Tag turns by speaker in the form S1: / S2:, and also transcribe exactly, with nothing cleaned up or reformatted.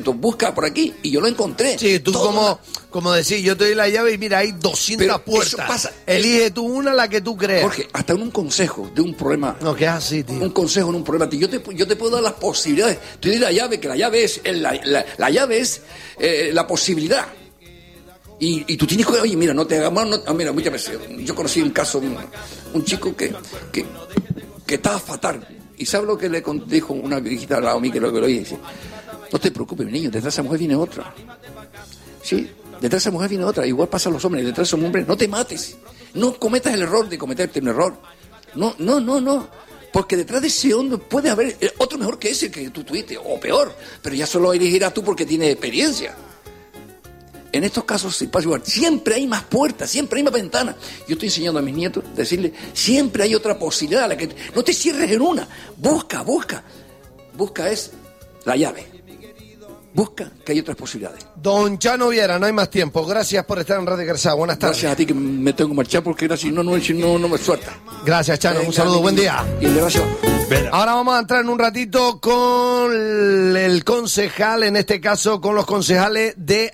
S1: busca por aquí, y yo lo encontré.
S2: Sí, tú
S1: Todo
S2: como,
S1: la...
S2: como decís, yo te doy la llave y mira, hay doscientas
S1: Pero
S2: puertas.
S1: eso pasa.
S2: Elige tú una, la que tú creas.
S1: Jorge, hasta en un consejo de un problema.
S2: No, que es así, tío.
S1: Un consejo en un problema. Yo te, yo te puedo dar las posibilidades. Te doy la llave, que la llave es la, la, la llave es eh, la posibilidad. Y, y tú tienes que, oye, mira, no te hagas mal. No, mira, muchas veces. Yo conocí un caso, un, un chico que, que, que estaba fatal. ¿Y sabes lo que le dijo una viejita al lado mío que lo que lo oye? Dice: no te preocupes, mi niño, detrás de esa mujer viene otra. Sí, detrás de esa mujer viene otra. Igual pasa a los hombres, detrás de esos hombres, no te mates. No cometas el error de cometerte un error. No, no, no, no. Porque detrás de ese hombre puede haber otro mejor que ese que tú tuviste, o peor. Pero ya solo elegirás tú porque tienes experiencia. En estos casos sí pasa igual. Siempre hay más puertas, siempre hay más ventanas. Yo estoy enseñando a mis nietos, decirles, siempre hay otra posibilidad. La que no te cierres en una. Busca, busca. Busca es la llave. Busca que hay otras posibilidades.
S2: Don Chano Viera, no hay más tiempo. Gracias por estar en Radio Kersau. Buenas tardes.
S1: Gracias a ti que me tengo que marchar porque gracias, no, no, no, no me suelta.
S2: Gracias, Chano. Venga, un saludo, buen día.
S1: Y gracias.
S2: Ahora vamos a entrar en un ratito con el concejal, en este caso con los concejales de